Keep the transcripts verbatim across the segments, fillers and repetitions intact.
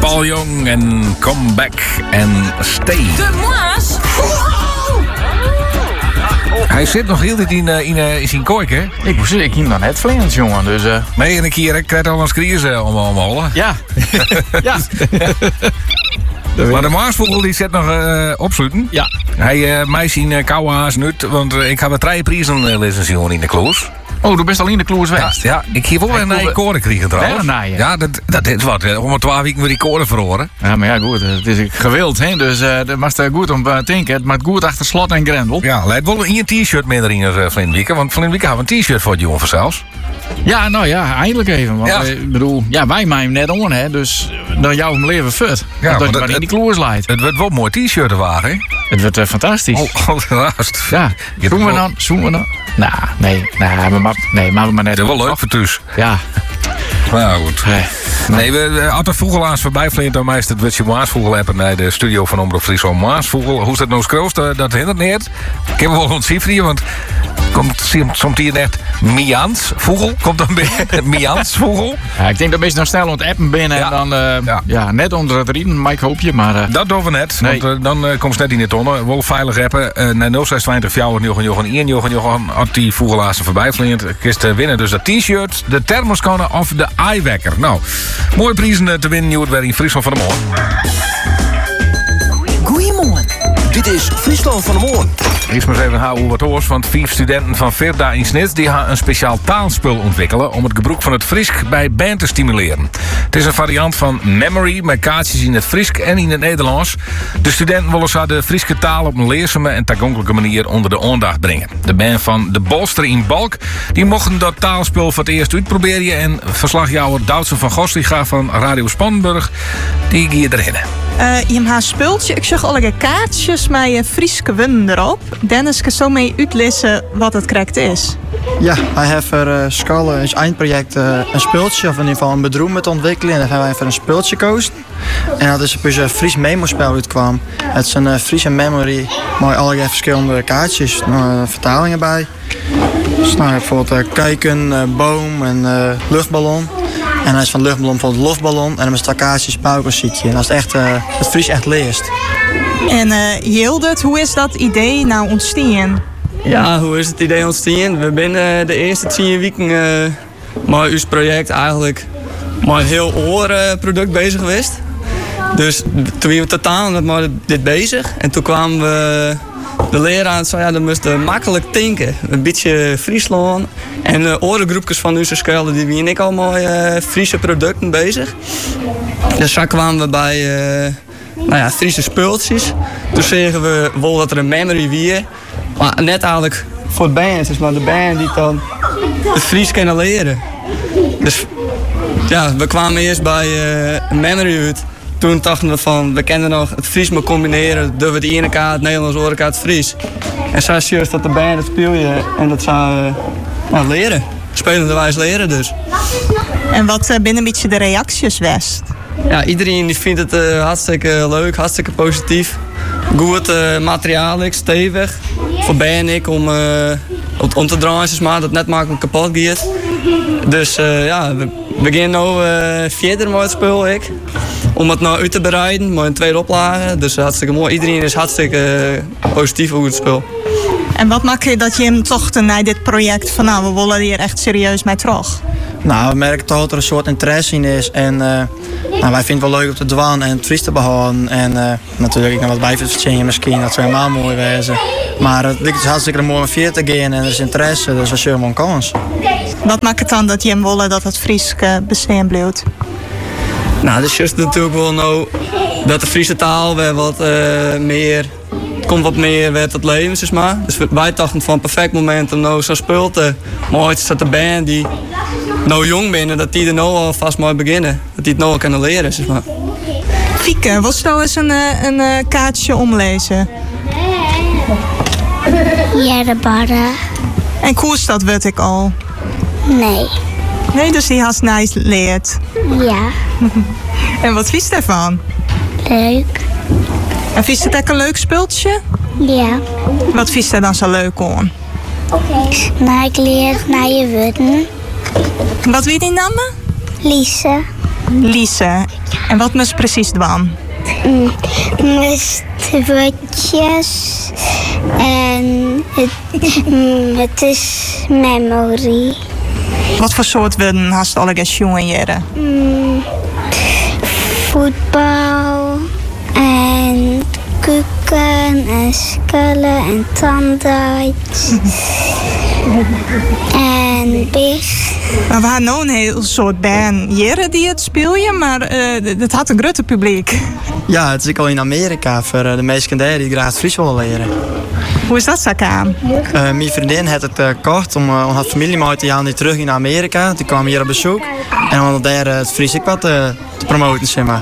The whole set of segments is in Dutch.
Paul Young en Come Back and Stay. De Moas. Hij zit nog heel dit in, in, in zijn koik, hè? Ik moest ik ging dan net vleens, jongen. Dus, uh... Nee, en een keer, ik krijg al een skriers uh, om omholen. Ja. Ja. Maar de Maasvogel die zit nog uh, opsluiten. Ja. Hij uh, mij zien uh, koude haas nut, want uh, ik heb een drie prijzen uh, lezen zien in de kloos. Oh, du bent al in de kloos Ja, geweest. ja, ik heb wel een nieuwe koren kregen trouwens. Wel een nieuwe? Ja, dat, dat is wat. uh, Om een twaalf weken weer die koren verhoren. Ja, maar ja, goed. Het is gewild, hè. Dus uh, dat was uh, goed om te denken. Het maakt goed achter slot en grendel. Ja, leidt wel in een t-shirt meer erin als uh, Vlinwieken. Want Vlinwieken hebben een t-shirt voor het jongen zelfs. Ja, nou ja, eindelijk even. Want Ja. uh, ik bedoel, ja, wij mij hem net on, hè. Dus dan jou hem leven fut. Ja, Ja, dat maar je dat- maar in die kloos leidt. Het wordt wel een mooi t-shirt te wagen, hè? Het wordt uh, fantastisch. Oh, oh, raast. Ja, Je zoeken we hebt dan? Zoeken we dan? Nou, nee, nou, maar, maar, nee, maar we maar net. Dat is wel leuk voor thuis. Ja. Nou goed. Nee. Nee, we hadden Vogelaars voorbij vleent dan meest het Witje Maasvogel hebben naar de studio van Omroep Friesland Maasvogel. Hoe is dat nou scroost? Dat hindert niet. Ik heb wel ontcijferen, want komt soms hier net Mians Vogel. Komt dan weer Mians Vogel. Ja, ik denk dat mensen nog snel aan het appen binnen Ja. en dan uh, Ja. ja. net onder het rieden, maar ik hoop je. Maar, uh, Dat doen we net, Nee. want uh, dan uh, komt ze net in de tonnen. Wel veilig appen. Uh, naar nul zes twintig vier Jochen Jochen één Jochen Jochen had die Vogelaars voorbij vleent. Kist uh, winnen dus dat t-shirt, de thermoskanne of de eyewekker. Nou, mooie prijzen uh, te winnen. Nieuw weer in Friesland van de Moorn. Goedemorgen. Dit is Friesland van de Moorn. Eerst maar eens even houden wat hoors, want vijf studenten van Verda in Snit die gaan een speciaal taalspul ontwikkelen om het gebruik van het Friesk bij band te stimuleren. Het is een variant van Memory met kaartjes in het Friesk en in het Nederlands. De studenten willen zo de Frieske taal op een leerzame en toegankelijke manier onder de aandacht brengen. De band van De Bolster in Balk die mochten dat taalspul voor het eerst uitproberen en verslagjouwer Duitse van Gostiga van Radio Spanburg die ging erin. Uh, je hebt een spultje. Ik zag alle kaartjes met je Frieske wun erop. Dennis kan zo mee uitlezen wat het correct is. Ja, wij hebben voor uh, Schalle als eindproject uh, een speeltje, of in ieder geval een bedroom met ontwikkelen. En daar hebben wij voor een speeltje gekozen. En dat is dus een Fries memo-spel uitkwam. Het is een uh, Friese memory met allerlei verschillende kaartjes, uh, vertalingen bij. Dus nou, bijvoorbeeld uh, kuiken, uh, boom en uh, luchtballon. En hij is van luchtballon bijvoorbeeld luchtballon. En dan is het kaartjes, pauwkerszietje. En dat is echt, uh, het Fries echt leest. En uh, Jildert, hoe is dat idee nou ontstaan? Ja, hoe is het idee ontstaan? We zijn uh, de eerste tien weken uh, met ons project eigenlijk met een heel oorproduct bezig geweest. Dus toen waren we totaal met dit bezig. En toen kwamen we de leraar en zei, ja, dan moesten makkelijk denken. Een beetje Friesland. En de orengroepjes van onze school, die waren ik allemaal uh, Friese producten bezig. Dus zo kwamen we bij uh, nou ja, Friese spultjes. Toen zeggen we wel dat er een memory weer. Maar net eigenlijk voor de band, dus maar de band die dan het Fries kunnen leren. Dus ja, we kwamen eerst bij uh, een memory uit. Toen dachten we van, we kennen nog het Fries maar combineren. Dat we de ene kaart het Nederlands, de andere kaart het Fries. En zo is juist dat de band het speel je en dat zou uh, nou, leren. Spelende wijs leren dus. En wat uh, binnen een beetje de reacties west? Ja, iedereen die vindt het uh, hartstikke leuk, hartstikke positief. Goed uh, materiaal, stevig. Voor ben ik om, uh, om te draaien, maar dat het net makkelijk kapot gaat. Dus uh, ja, we beginnen nu uh, verder met het spul. Ik. Om het nou uit te bereiden, met een tweede oplage. Dus hartstikke mooi. Iedereen is hartstikke uh, positief over het spul. En wat maakt je dat je hem toch naar dit project van nou, we willen hier echt serieus mee terug? Nou, we merken toch dat er een soort interesse in is. En uh, nou, wij vinden het wel leuk om te dwaan en het Fries te behouden. En uh, natuurlijk nog wat bij te verzinnen misschien, dat zou helemaal mooi wezen. Maar het lijkt hartstikke mooi om vier te gaan en er is interesse, dus dat is helemaal een kans. Wat maakt het dan dat je hem willen dat het Fries uh, bestaan blijft? Nou, dat is juist natuurlijk wel nou dat de Friese taal weer wat uh, meer, het komt wat meer weer tot leven, zeg maar. Dus wij dachten van een perfect moment om nou zo'n spul te mooi te zetten de band die nou jong binnen, dat die er nou alvast mooi beginnen. Dat die het nou al kunnen leren, zeg maar. Fieke, wil je nou eens een, een, een kaartje omlezen? Ja, de barren. En koers dat weet ik al. Nee. Nee, dus die has nice leert. Ja. En wat vies daarvan? Leuk. En vies het ook een leuk spultje? Ja. Wat vies er dan zo leuk aan? Nou, ik leer naar je woorden. Wat wie die namen? Lise. Lise. En wat moest precies doen? Mm, met woordjes. En het, mm, het is memory. Wat voor soort woorden had je alle jongen jaren? Mm, voetbal. En kukken. En skullen. En tandarts. En big. Maar we hadden nou een heel soort band jaren die het spelen, maar uh, het had een grote publiek. Ja, het is ook al in Amerika voor uh, de meeste kinderen die graag Fries willen leren. Hoe is dat zo aan? Uh, mijn vriendin had het uh, gekocht om uh, haar familie mee te gaan die terug in Amerika. Die kwamen hier op bezoek en om daar uh, het Fries ook wat uh, te promoten, zeg maar.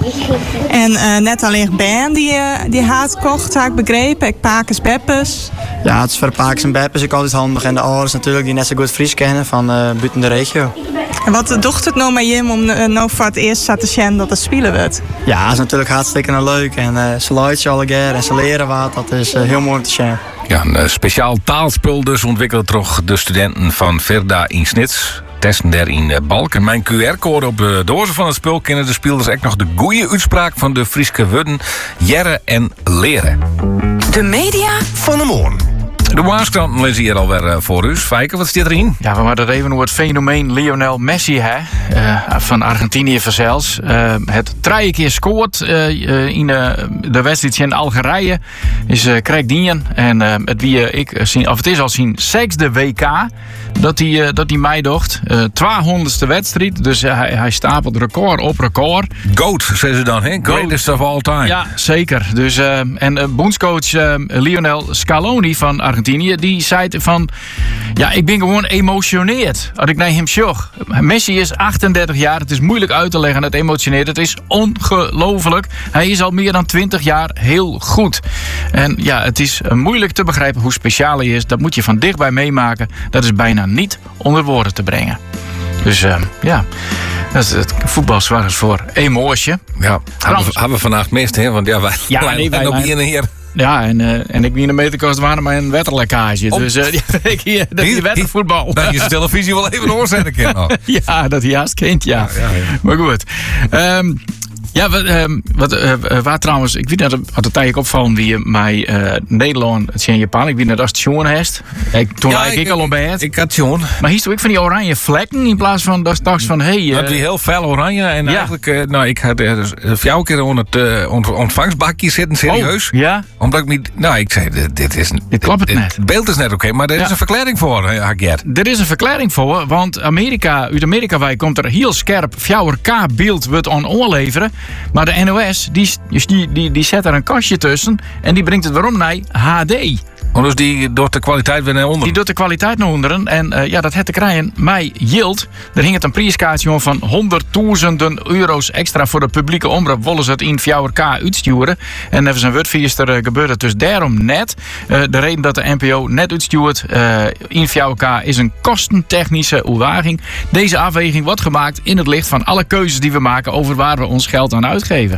En uh, net alleen band die, uh, die haat kocht, had ik begrepen. Ik Pakers Beppes. Ja, het is voor Pakers en Beppes ook altijd handig. En de ouders natuurlijk die net zo goed Fries kennen van uh, buiten de regio. En wat docht het nou met je om uh, nou voor het eerst te zien dat het spelen wordt? Ja, dat is natuurlijk hartstikke leuk. En uh, ze luisteren alle keer en ze leren wat. Dat is uh, heel mooi om te zien. Ja, een uh, speciaal taalspul dus ontwikkeld door de studenten van Verda in Snits. Testen daar in uh, Balken. Mijn Q R-code op de dozen van het spul kennen de spelers ook nog de goede uitspraak van de Frieske woorden jaren en leren. De media van de morgen. De Waarskrant lezen hier alweer uh, voor u. Fijke, wat zit erin? Ja, we hadden het even over het fenomeen Lionel Messi, hè? Uh, van Argentinië verzels. Uh, het drie keer scoort uh, in uh, de wedstrijd in Algerije. Is uh, Craig Dien. En uh, het, wie, uh, ik, zien, of het is al zijn zesde W K dat hij uh, dat hij meedocht. Uh, tweehonderdste wedstrijd. Dus uh, hij, hij stapelt record op record. Goat, zeggen ze dan, hè? Greatest of all time. Ja, zeker. Dus, uh, en uh, bondscoach uh, Lionel Scaloni van Argentinië, die zei van... Ja, ik ben gewoon emotioneerd als ik naar hem zag. Messi is achtendertig jaar. Het is moeilijk uit te leggen. Het emotioneert. Het is ongelooflijk. Hij is al meer dan twintig jaar heel goed. En ja, het is moeilijk te begrijpen hoe speciaal hij is. Dat moet je van dichtbij meemaken. Dat is bijna niet onder woorden te brengen. Dus uh, ja, dat is het voetbalzwaar voor emotie. Ja, hebben we, hebben we vandaag mist, hè? Want ja, wij ja, wij, nee, wij, wij, wij, wij hier. Ja, en, uh, en ik ben een meter kost waren maar een wetterlekkage. Op. Dus uh, ik hier, dat is wettervoetbal. Dat je de televisie wel even oorzetten kan. Ja, dat hij haast kind, ja. Ja, ja, ja. Maar goed. Um, Ja, wat, um, wat uh, waar trouwens, ik weet net had het eigenlijk opvallen wie mij uh, Nederland, het in Japan, ik weet net als het Sjoen heeft. Ik, toen ja, lijk ik, ik al op bed. Ik had Sjoen. Maar hier stond ik van die oranje vlekken in plaats van dat dacht van hey. Uh, dat die heel fel oranje en ja. eigenlijk, uh, nou ik had uh, jouw keer onder het uh, ontvangstbakje zitten, serieus. Oh, ja. Omdat ik niet, nou ik zei, dit, dit is, dit klopt het dit, net. Het beeld is net oké, okay, maar er ja. is een verklaring voor, uh, Hagier. Er is een verklaring voor, want Amerika, uit Amerika wij komt er heel scherp vier K-beeld wordt aan oorleveren, maar de N O S Die, die, die, die zet er een kastje tussen en die brengt het waarom naar H D. Oh, dus die doet de kwaliteit weer naar onder? Die doet de kwaliteit naar onderen. En uh, ja, dat het te krijgen. Mij yield. Er hing het een prijskaartje van honderdduizenden euro's extra voor de publieke omroep. Willen ze het in vier K uitsturen. En even zijn woordvierster uh, gebeurt het dus daarom net. Uh, de reden dat de N P O net uitstuurt uh, in vier K is een kostentechnische uitdaging. Deze afweging wordt gemaakt in het licht van alle keuzes die we maken over waar we ons geld aan uitgeven.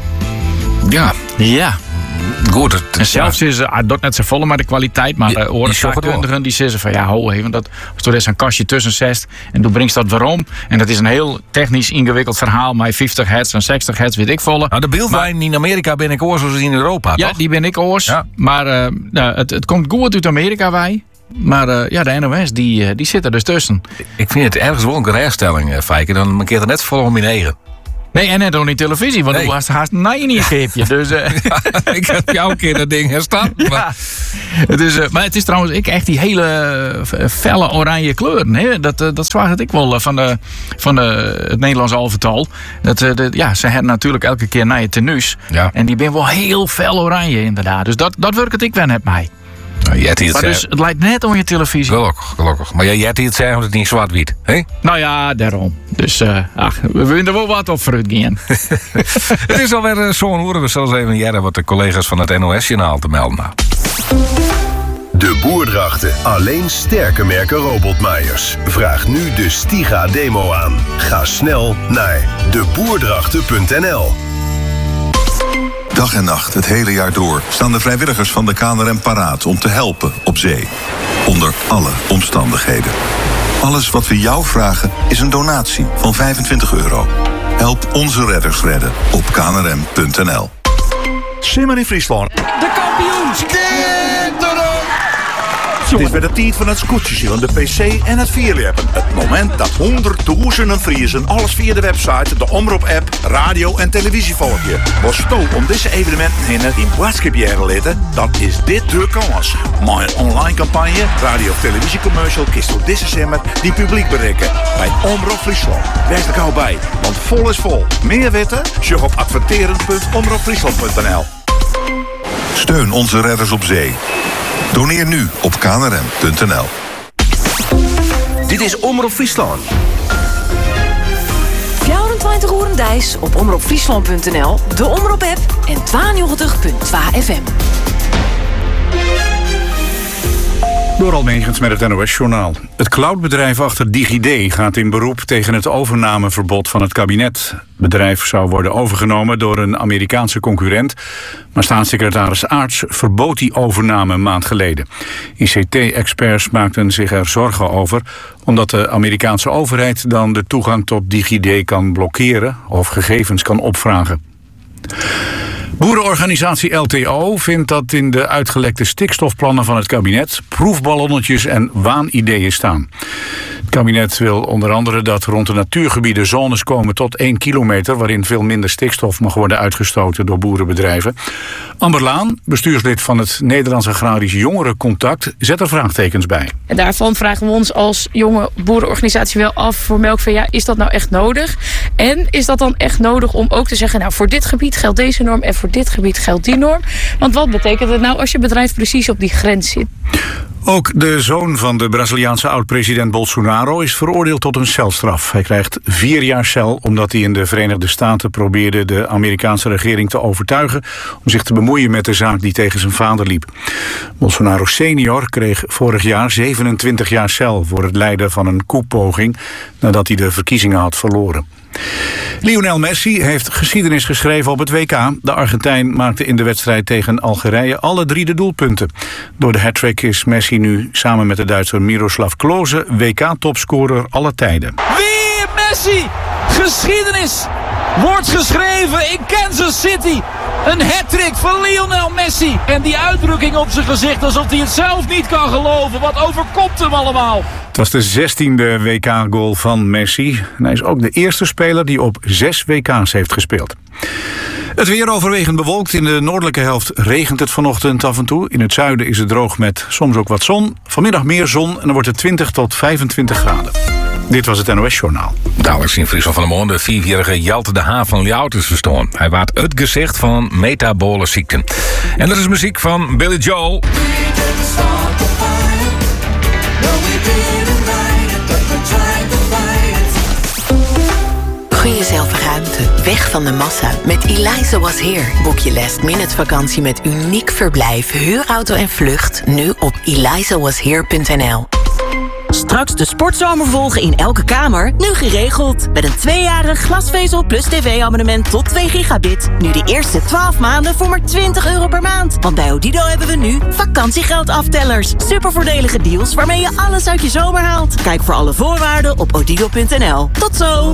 Ja. Ja. Goed. Het, en zelfs ja. is uh, dat net zo volle, maar de kwaliteit. Maar de oorzaakkundigen die zeggen van ja, ho even. Dat, als er is een kastje tussen zest en toen brengt dat waarom. En dat is een heel technisch ingewikkeld verhaal. Maar vijftig hertz en zestig hertz weet ik volle. Nou, de beeldlijn in Amerika ben ik oors zoals in Europa, ja, toch? die ben ik oors. Ja. Maar uh, nou, het, het komt goed uit Amerika wij. Maar uh, ja, de N O S die, uh, die zit er dus tussen. Ik vind het ergens wel een geraarstelling, uh, Fijke. Dan markeert er net vol om in eigen. Nee, en net ook niet televisie, want nee. Toen was het haast nee, niet een keertje. Dus, uh... ja, ik heb jou een keer dat ding herstaan. Ja. Maar... Het is, uh, maar het is trouwens ik echt die hele felle oranje kleuren. Hè? Dat, uh, dat zwaar ik wel uh, van, de, van de, het Nederlands alvertal. Dat, uh, de, ja, ze hebben natuurlijk elke keer naar je tenues. Ja. En die ben wel heel fel oranje inderdaad. Dus dat, dat werkt ik wel net mij. Nou, het maar dus het lijkt net op je televisie. Gelukkig, gelukkig. Maar jij hebt het zeggen dat het niet zwart-wit, hè? Nou ja, daarom. Dus uh, ach, we willen er wel wat op vooruit gaan. Het is alweer uh, zo'n horen we zelfs even jaren wat de collega's van het N O S-journaal te melden. De Boerdrachten. Alleen sterke merken robotmaaiers. Vraag nu de Stiga-demo aan. Ga snel naar de boerdrachten punt n l. Dag en nacht, het hele jaar door, staan de vrijwilligers van de K N R M paraat om te helpen op zee. Onder alle omstandigheden. Alles wat we jou vragen is een donatie van vijfentwintig euro. Help onze redders redden op k n r m punt n l. Simmer in Friesland. De kampioen! Het is bij de tijd van het scootjesje van de P C en het vierleppen. Het moment dat honderdduizenden Friesen alles via de website, de Omroep-app, radio en televisie volgen. Was sto om deze evenementen heen in Boodschapjaren litten, dan is dit de kans. Maar een online campagne, radio- of televisiecommercial, kist door deze zomer die publiek bereiken. Bij Omroep Friesland. Wees er gauw bij, want vol is vol. Meer weten? Surf op adverteren punt omroep friesland punt n l. Steun onze redders op zee. Doneer nu op k n r m punt n l. Dit is Omroep Friesland. vierentwintig uur Dijs op omroep friesland punt n l, de Omroep-app en tweeënnegentig punt twee F M. Door Almegens met het N O S-journaal. Het cloudbedrijf achter DigiD gaat in beroep tegen het overnameverbod van het kabinet. Het bedrijf zou worden overgenomen door een Amerikaanse concurrent, maar staatssecretaris Aarts verbood die overname een maand geleden. I C T-experts maakten zich er zorgen over, omdat de Amerikaanse overheid dan de toegang tot DigiD kan blokkeren of gegevens kan opvragen. Boerenorganisatie L T O vindt dat in de uitgelekte stikstofplannen van het kabinet proefballonnetjes en waanideeën staan. Het kabinet wil onder andere dat rond de natuurgebieden zones komen tot één kilometer waarin veel minder stikstof mag worden uitgestoten door boerenbedrijven. Amber Laan, bestuurslid van het Nederlands Agrarisch Jongerencontact, zet er vraagtekens bij. En daarvan vragen we ons als jonge boerenorganisatie wel af voor melkvee, ja, is dat nou echt nodig? En is dat dan echt nodig om ook te zeggen, nou, voor dit gebied geldt deze norm en voor dit gebied geldt die norm? Want wat betekent het nou als je bedrijf precies op die grens zit? Ook de zoon van de Braziliaanse oud-president Bolsonaro is veroordeeld tot een celstraf. Hij krijgt vier jaar cel omdat hij in de Verenigde Staten probeerde de Amerikaanse regering te overtuigen om zich te bemoeien met de zaak die tegen zijn vader liep. Bolsonaro senior kreeg vorig jaar zevenentwintig jaar cel voor het leiden van een koepoging nadat hij de verkiezingen had verloren. Lionel Messi heeft geschiedenis geschreven op het W K. De Argentijn maakte in de wedstrijd tegen Algerije alle drie de doelpunten. Door de hattrick is Messi nu samen met de Duitser Miroslav Klose W K-topscorer alle tijden. Weer Messi! Geschiedenis wordt geschreven in Kansas City. Een hattrick van Lionel Messi. En die uitdrukking op zijn gezicht alsof hij het zelf niet kan geloven. Wat overkomt hem allemaal? Het was de zestiende W K-goal van Messi. En hij is ook de eerste speler die op zes W K's heeft gespeeld. Het weer overwegend bewolkt. In de noordelijke helft regent het vanochtend af en toe. In het zuiden is het droog met soms ook wat zon. Vanmiddag meer zon en dan wordt het twintig tot vijfentwintig graden. Dit was het N O S-journaal. Dadelijk in Friesland van de Moon de vierjarige Jelte de Haan van Ljout is verstoord. Hij waart het gezicht van metabole ziekten. En er is muziek van Billy Joel. Gun jezelf ruimte, weg van de massa. Met Eliza Was Here boek je last minute vakantie met uniek verblijf, huurauto en vlucht. Nu op eliza was here punt n l. Straks de sportzomer volgen in elke kamer, nu geregeld. Met een tweejarig glasvezel plus tv-abonnement tot twee gigabit. Nu de eerste twaalf maanden voor maar twintig euro per maand. Want bij Odido hebben we nu vakantiegeldaftelers. Supervoordelige deals waarmee je alles uit je zomer haalt. Kijk voor alle voorwaarden op odido punt n l. Tot zo!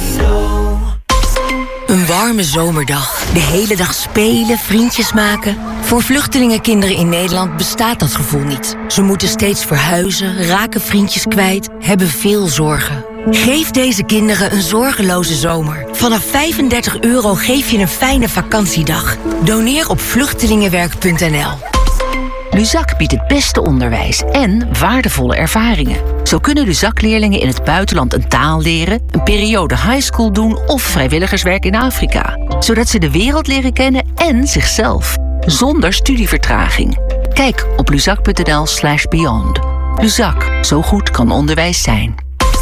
Een warme zomerdag. De hele dag spelen, vriendjes maken. Voor vluchtelingenkinderen in Nederland bestaat dat gevoel niet. Ze moeten steeds verhuizen, raken vriendjes kwijt, hebben veel zorgen. Geef deze kinderen een zorgeloze zomer. Vanaf vijfendertig euro geef je een fijne vakantiedag. Doneer op vluchtelingenwerk punt n l. Luzak biedt het beste onderwijs en waardevolle ervaringen. Zo kunnen Luzak-leerlingen in het buitenland een taal leren, een periode highschool doen of vrijwilligerswerk in Afrika. Zodat ze de wereld leren kennen en zichzelf. Zonder studievertraging. Kijk op luzak punt n l slash beyond. Luzak, zo goed kan onderwijs zijn.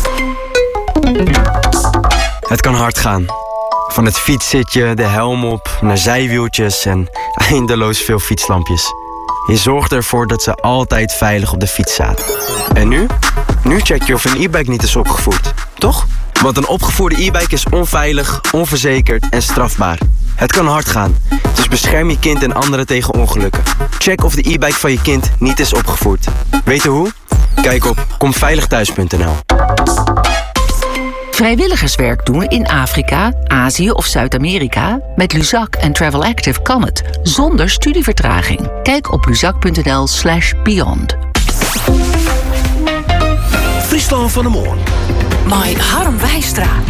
Het kan hard gaan. Van het fietszitje, de helm op, naar zijwieltjes en eindeloos veel fietslampjes. Je zorgt ervoor dat ze altijd veilig op de fiets zaten. En nu? Nu check je of een e-bike niet is opgevoerd, toch? Want een opgevoerde e-bike is onveilig, onverzekerd en strafbaar. Het kan hard gaan, dus bescherm je kind en anderen tegen ongelukken. Check of de e-bike van je kind niet is opgevoerd. Weet je hoe? Kijk op kom veilig thuis punt n l. Vrijwilligerswerk doen in Afrika, Azië of Zuid-Amerika? Met Luzak en Travel Active kan het, zonder studievertraging. Kijk op luzak.nl slash beyond. Friesland van de Moorn. My Harm Wijstra.